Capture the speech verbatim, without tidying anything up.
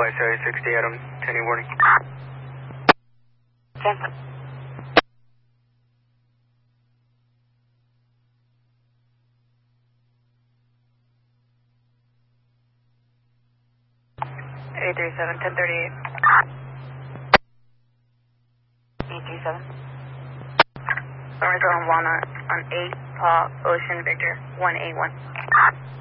flight seven sixty, Adam, ten warning. Cancel. eight three seven, ten thirty-eight. eight three seven. Runway on Walnut on eight, Paul, Ocean, Victor, one eight one.